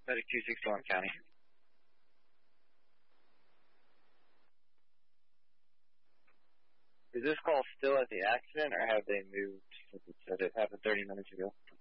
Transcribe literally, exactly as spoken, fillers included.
Medic two sixty-one County. Is this call still at the accident, or have they moved since it said it happened thirty minutes ago?